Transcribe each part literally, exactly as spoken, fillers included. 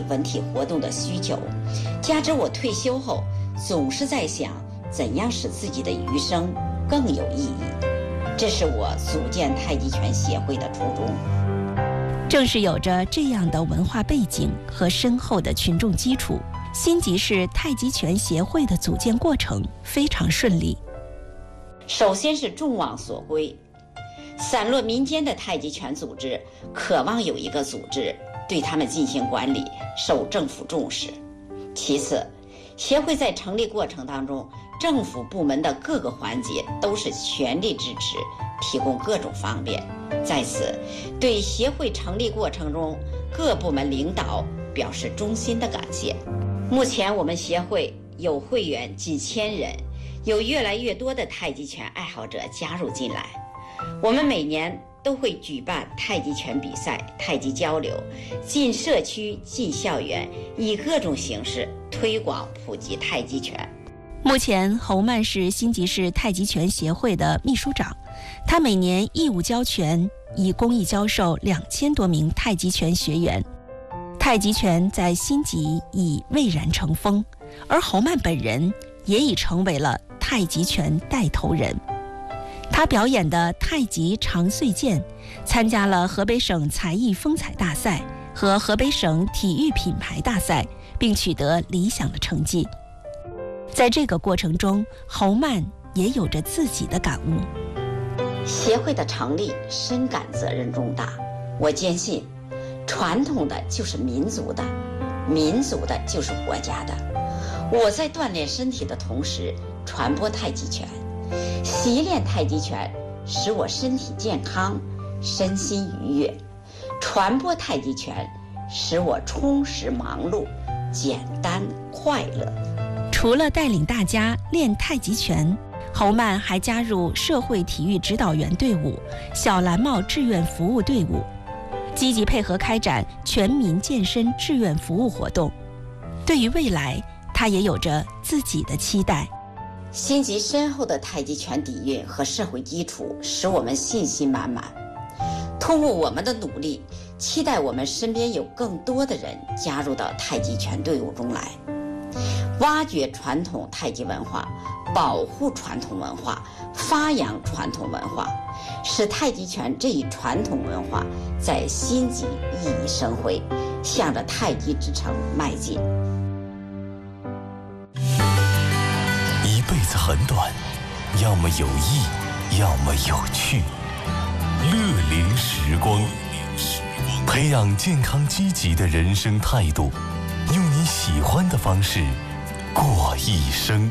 文体活动的需求，加之我退休后总是在想怎样使自己的余生更有意义，这是我组建太极拳协会的初衷。 正是有着这样的文化背景和深厚的群众基础，新集市太极拳协会的组建过程非常顺利。 首先是众望所归，散落民间的太极拳组织渴望有一个组织对他们进行管理，受政府重视。其次，协会在成立过程当中，政府部门的各个环节都是全力支持，提供各种方便。在此，对协会成立过程中各部门领导表示衷心的感谢。目前我们协会有会员几千人，有越来越多的太极拳爱好者加入进来。我们每年都会举办太极拳比赛、太极交流，进社区、进校园，以各种形式推广普及太极拳。 目前，侯曼是新集市太极拳协会的秘书长，他每年义务教拳，以公益教授两千多名太极拳学员。太极拳在新集已蔚然成风，而侯曼本人也已成为了太极拳带头人。他表演的太极长穗剑参加了河北省才艺风采大赛和河北省体育品牌大赛，并取得理想的成绩。在这个过程中，侯曼也有着自己的感悟。 协会的成立深感责任重大，我坚信传统的就是民族的，民族的就是国家的。我在锻炼身体的同时传播太极拳，习练太极拳使我身体健康，身心愉悦；传播太极拳使我充实忙碌，简单快乐。 除了带领大家练太极拳，侯曼还加入社会体育指导员队伍、小蓝帽志愿服务队伍，积极配合开展全民健身志愿服务活动。对于未来，他也有着自己的期待。 新集深厚的太极拳底蕴和社会基础使我们信心满满。通过我们的努力，期待我们身边有更多的人加入到太极拳队伍中来，挖掘传统太极文化，保护传统文化，发扬传统文化，使太极拳这一传统文化在新集熠熠生辉，向着太极之城迈进。 一辈子很短，要么有益，要么有趣。乐龄时光，培养健康积极的人生态度，用你喜欢的方式过一生。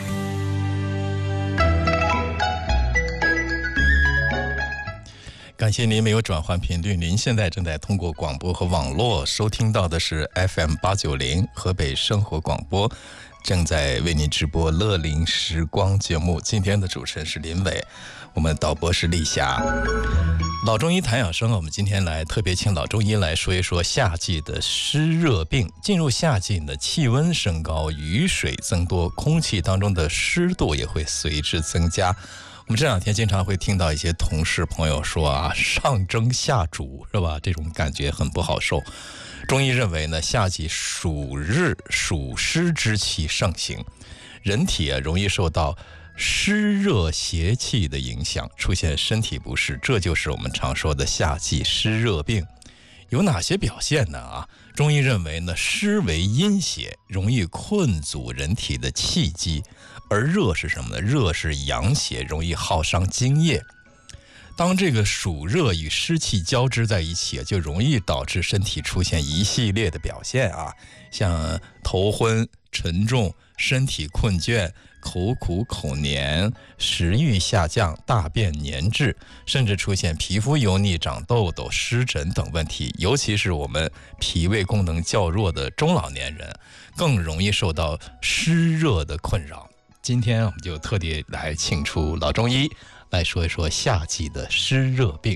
感谢您没有转换频率，您现在正在通过广播和网络收听到的是 F M 八九零河北生活广播，正在为您直播乐龄时光节目。今天的主持人是林伟，我们导播是丽霞。老中医谈养生，我们今天来特别请老中医来说一说夏季的湿热病。进入夏季呢，气温升高，雨水增多，空气当中的湿度也会随之增加。我们这两天经常会听到一些同事朋友说啊，上蒸下煮是吧？这种感觉很不好受。中医认为呢，夏季暑日暑湿之气盛行，人体啊容易受到湿热邪气的影响，出现身体不适，这就是我们常说的夏季湿热病。有哪些表现呢？啊，中医认为呢，湿为阴邪，容易困阻人体的气机，而热是什么呢？热是阳邪，容易耗伤津液。当这个暑热与湿气交织在一起，就容易导致身体出现一系列的表现啊，像头昏、沉重、身体困倦、口苦口黏、食欲下降、大便黏滞，甚至出现皮肤油腻、长痘痘、湿疹等问题。尤其是我们脾胃功能较弱的中老年人，更容易受到湿热的困扰。今天我们就特地来请出老中医来说一说夏季的湿热病。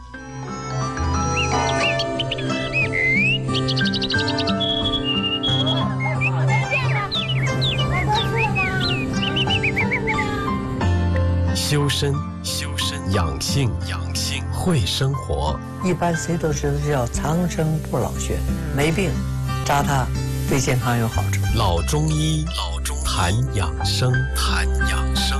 修身、修身、养性、养性、会生活。 一般谁都知道叫长生不老穴，没病扎它对健康有好处。 老中医，老中谈养生，谈养生。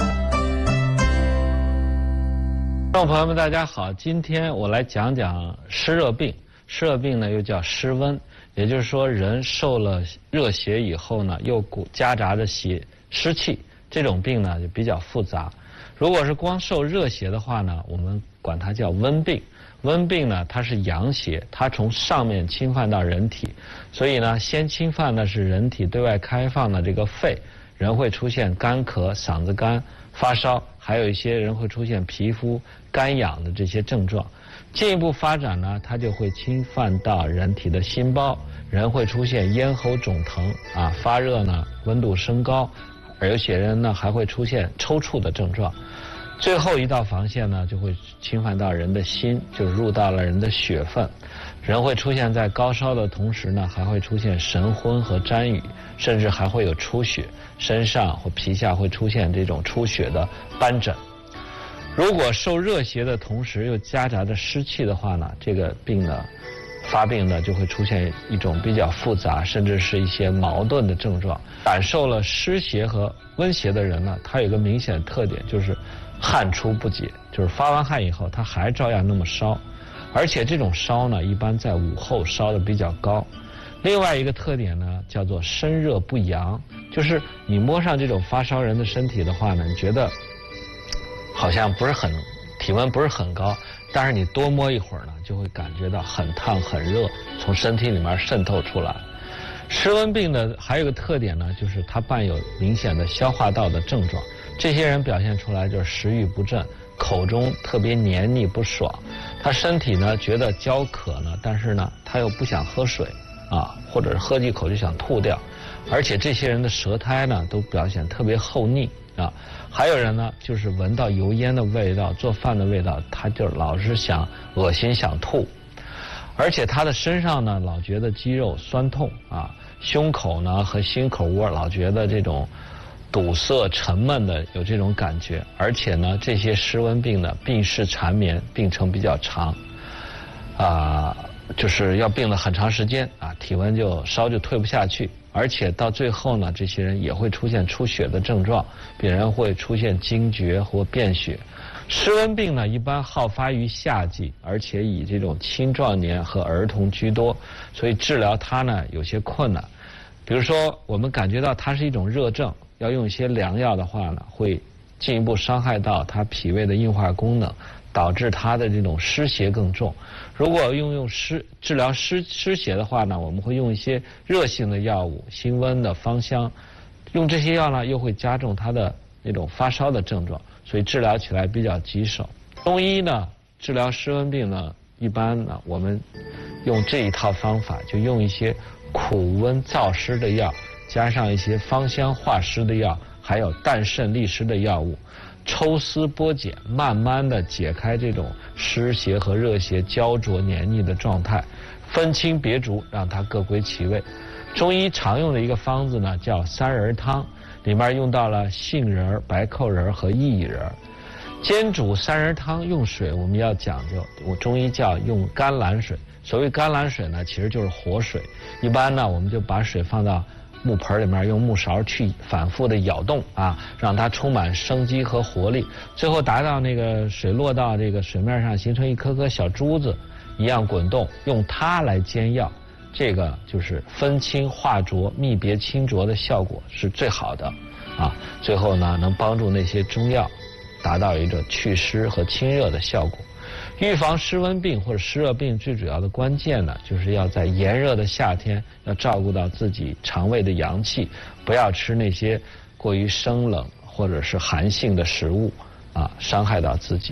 观众朋友们，大家好，今天我来讲讲湿热病。湿热病呢，又叫湿温，也就是说，人受了热邪以后呢，又夹杂着邪湿气，这种病呢就比较复杂。如果是光受热邪的话呢，我们管它叫温病。温病呢，它是阳邪，它从上面侵犯到人体，所以呢，先侵犯的是人体对外开放的这个肺，人会出现干咳、嗓子干、发烧，还有一些人会出现皮肤干痒的这些症状。进一步发展呢，它就会侵犯到人体的心包，人会出现咽喉肿疼啊，发热呢，温度升高，而有些人呢还会出现抽搐的症状。最后一道防线呢，就会侵犯到人的心，就入到了人的血分，人会出现在高烧的同时呢，还会出现神昏和沾雨，甚至还会有出血，身上或皮下会出现这种出血的斑疹。如果受热邪的同时又夹杂着湿气的话呢，这个病呢发病呢就会出现一种比较复杂，甚至是一些矛盾的症状。感受了湿邪和温邪的人呢，他有一个明显的特点，就是汗出不解，就是发完汗以后他还照样那么烧，而且这种烧呢一般在午后烧的比较高。另外一个特点呢叫做身热不阳，就是你摸上这种发烧人的身体的话呢，你觉得好像不是很体温不是很高，但是你多摸一会儿呢，就会感觉到很烫很热，从身体里面渗透出来。湿温病的还有一个特点呢，就是它伴有明显的消化道的症状。这些人表现出来就是食欲不振，口中特别黏腻不爽，他身体呢觉得焦渴呢，但是呢他又不想喝水啊，或者是喝几口就想吐掉，而且这些人的舌苔呢都表现特别厚腻啊。还有人呢就是闻到油烟的味道、做饭的味道，他就老是想恶心想吐，而且他的身上呢老觉得肌肉酸痛啊，胸口呢和心口窝老觉得这种堵塞沉闷的有这种感觉，而且呢这些湿温病呢病势缠绵，病程比较长啊，就是要病了很长时间啊，体温就烧就退不下去，而且到最后呢这些人也会出现出血的症状，病人会出现惊厥或便血。湿温病呢一般好发于夏季，而且以这种青壮年和儿童居多，所以治疗它呢有些困难。比如说我们感觉到它是一种热症，要用一些凉药的话呢，会进一步伤害到它脾胃的运化功能，导致它的这种湿邪更重。如果用用湿治疗湿湿邪的话呢，我们会用一些热性的药物，辛温的芳香，用这些药呢又会加重它的那种发烧的症状，所以治疗起来比较棘手。中医呢治疗湿温病呢，一般呢我们用这一套方法，就用一些苦温燥湿的药，加上一些芳香化湿的药，还有淡渗利湿的药物，抽丝剥茧，慢慢的解开这种湿邪和热邪焦灼黏腻的状态，分清别逐，让它各归其位。中医常用的一个方子呢叫三仁汤，里面用到了杏仁、白蔻仁和薏仁。煎煮三仁汤用水我们要讲究，我中医叫用甘蓝水。所谓甘蓝水呢，其实就是活水。一般呢，我们就把水放到木盆里面，用木勺去反复的搅动啊，让它充满生机和活力，最后达到那个水落到这个水面上，形成一颗颗小珠子一样滚动，用它来煎药，这个就是分清化浊、泌别清浊的效果是最好的啊。最后呢，能帮助那些中药达到一个祛湿和清热的效果。预防湿温病或者湿热病最主要的关键呢，就是要在炎热的夏天要照顾到自己肠胃的阳气，不要吃那些过于生冷或者是寒性的食物啊，伤害到自己。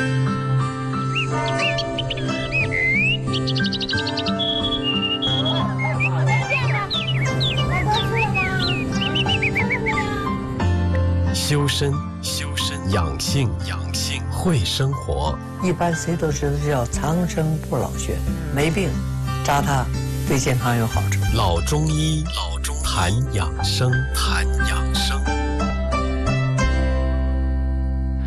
修身，修身，养性，养性，会生活。 一般谁都知道这叫长生不老穴，没病扎它对健康有好处。 老中医，老中谈养生，谈养生。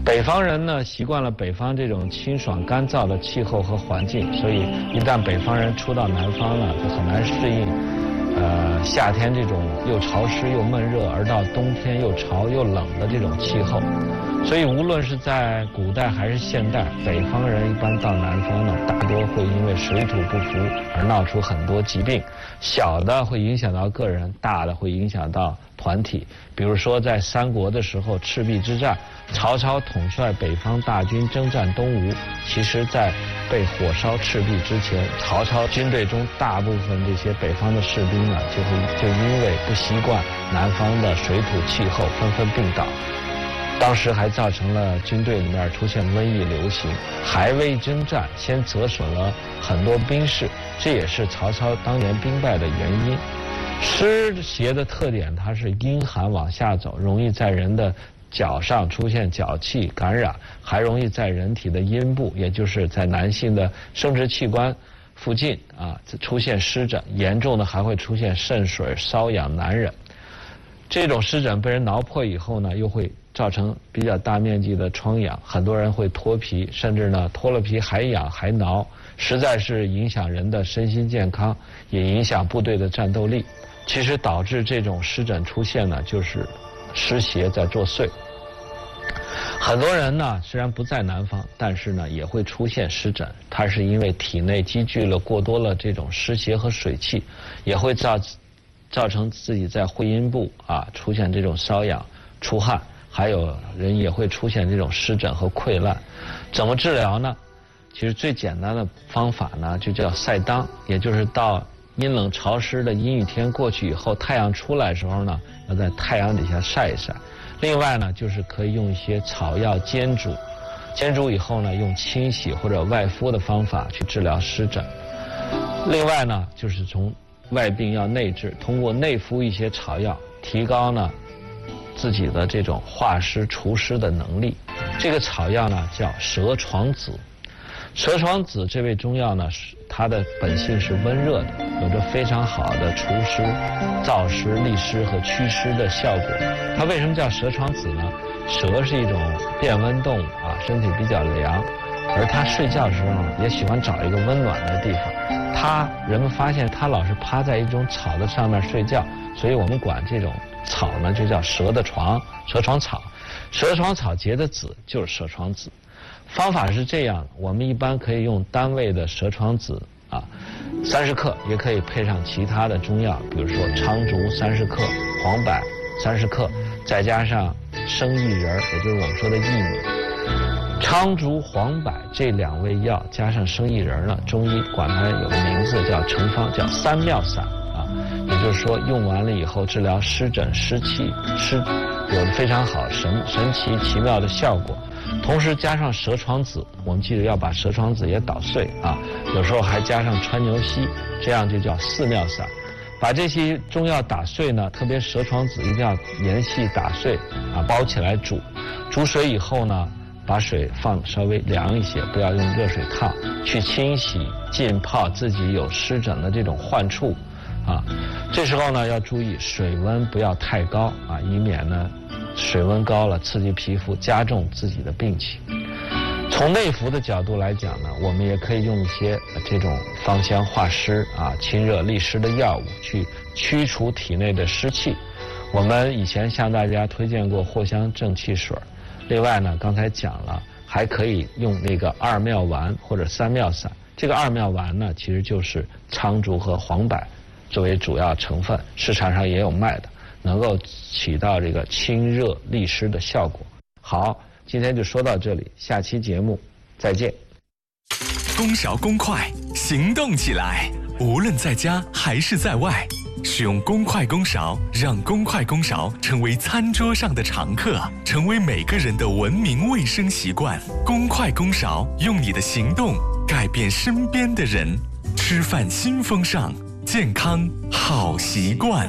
北方人呢习惯了北方这种清爽干燥的气候和环境，所以一旦北方人出到南方呢，就很难适应，呃，夏天这种又潮湿又闷热，而到冬天又潮又冷的这种气候。所以无论是在古代还是现代，北方人一般到南方呢，大多会因为水土不服而闹出很多疾病，小的会影响到个人，大的会影响到团体。比如说在三国的时候，赤壁之战，曹操统帅北方大军征战东吴，其实在被火烧赤壁之前，曹操军队中大部分这些北方的士兵呢，就会就因为不习惯南方的水土气候，纷纷病倒。当时还造成了军队里面出现瘟疫流行，还未征战，先折损了很多兵士，这也是曹操当年兵败的原因。湿邪的特点，它是阴寒往下走，容易在人的脚上出现脚气感染，还容易在人体的阴部，也就是在男性的生殖器官附近啊出现湿疹，严重的还会出现肾水、瘙痒难忍。这种湿疹被人挠破以后呢，又会造成比较大面积的疮疡，很多人会脱皮，甚至呢脱了皮还痒还挠，实在是影响人的身心健康，也影响部队的战斗力。其实导致这种湿疹出现呢，就是湿邪在作祟。很多人呢虽然不在南方，但是呢也会出现湿疹，它是因为体内积聚了过多了这种湿邪和水气，也会造造成自己在会阴部啊出现这种瘙痒、出汗，还有人也会出现这种湿疹和溃烂。怎么治疗呢？其实最简单的方法呢就叫晒当，也就是到阴冷潮湿的阴雨天过去以后，太阳出来的时候呢，要在太阳底下晒一晒。另外呢，就是可以用一些草药煎煮，煎煮以后呢，用清洗或者外敷的方法去治疗湿疹。另外呢，就是从外病要内治，通过内服一些草药，提高呢自己的这种化湿除湿的能力。这个草药呢叫蛇床子。蛇床子这味中药呢，它的本性是温热的，有着非常好的除湿、燥湿、利湿和祛湿的效果。它为什么叫蛇床子呢？蛇是一种变温动物啊，身体比较凉，而它睡觉的时候呢，也喜欢找一个温暖的地方。它人们发现它老是趴在一种草的上面睡觉，所以我们管这种草呢就叫蛇的床、蛇床草。蛇床草结的子就是蛇床子。方法是这样，我们一般可以用单位的蛇床子啊，三十克，也可以配上其他的中药，比如说苍竹三十克、黄柏三十克，再加上生薏仁，也就是我们说的薏米。苍竹、黄柏这两味药加上生薏仁呢，中医管它有个名字叫成方，叫三妙散啊，也就是说用完了以后治疗湿疹、湿气、湿有着非常好神神奇奇妙的效果。同时加上蛇床子，我们记得要把蛇床子也捣碎啊，有时候还加上川牛膝，这样就叫四妙散。把这些中药打碎呢，特别蛇床子一定要研细打碎啊，包起来煮。煮水以后呢，把水放稍微凉一些，不要用热水烫，去清洗浸泡自己有湿疹的这种患处啊。这时候呢要注意水温不要太高啊，以免呢水温高了刺激皮肤，加重自己的病情。从内服的角度来讲呢，我们也可以用一些这种芳香化湿啊、清热利湿的药物去驱除体内的湿气。我们以前向大家推荐过藿香正气水，另外呢，刚才讲了，还可以用那个二妙丸或者三妙散。这个二妙丸呢，其实就是苍竹和黄柏作为主要成分，市场上也有卖的，能够起到这个清热利湿的效果。好，今天就说到这里，下期节目再见。 公勺公筷，行动起来！无论在家还是在外，使用公筷公勺，让公筷公勺成为餐桌上的常客，成为每个人的文明卫生习惯。公筷公勺，用你的行动改变身边的人。吃饭新风尚，健康好习惯。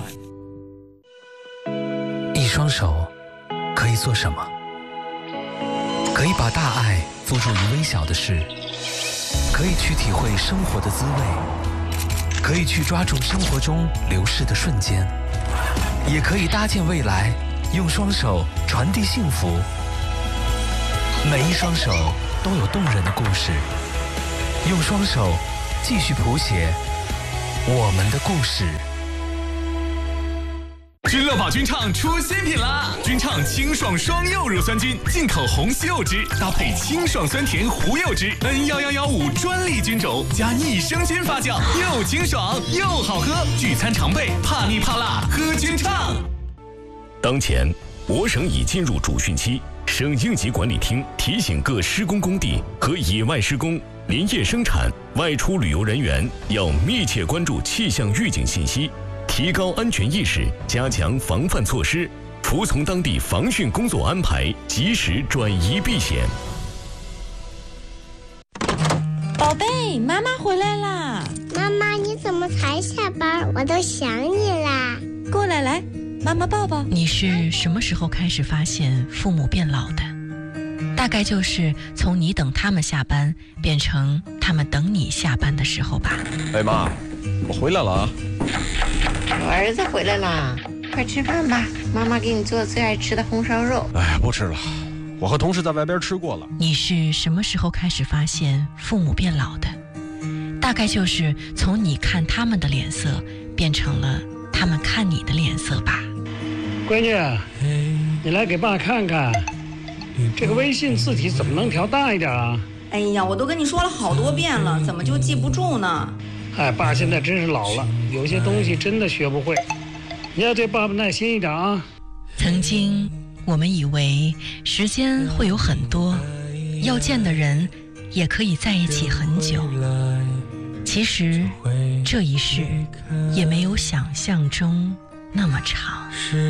一双手可以做什么？可以把大爱付诸于微小的事，可以去体会生活的滋味，可以去抓住生活中流逝的瞬间，也可以搭建未来，用双手传递幸福。 每一双手都有动人的故事，用双手继续谱写我们的故事。 君乐宝君畅出新品啦！君畅清爽双柚乳酸菌，进口红西柚汁搭配清爽酸甜胡柚汁 N 一一一五专利菌种加益生菌发酵，又清爽又好喝，聚餐常备，怕腻怕辣喝君畅。 当前，我省已进入主汛期，省应急管理厅提醒各施工工地和野外施工、林业生产、外出旅游人员要密切关注气象预警信息。提高安全意识，加强防范措施，服从当地防汛工作安排，及时转移避险。 宝贝，妈妈回来啦！ 妈妈，你怎么才下班？我都想你啦！ 过来，来，妈妈抱抱。 你是什么时候开始发现父母变老的？大概就是从你等他们下班，变成他们等你下班的时候吧。 哎妈，我回来了啊！ 我儿子回来啦，快吃饭吧，妈妈给你做最爱吃的红烧肉。 哎，不吃了，我和同事在外边吃过了。 你是什么时候开始发现父母变老的？大概就是从你看他们的脸色，变成了他们看你的脸色吧。 闺女，你来给爸看看，这个微信字体怎么能调大一点啊？ 哎呀，我都跟你说了好多遍了，怎么就记不住呢？ 哎，爸现在真是老了，有些东西真的学不会，你要对爸爸耐心一点啊。 曾经我们以为时间会有很多，要见的人也可以在一起很久，其实这一世也没有想象中那么长。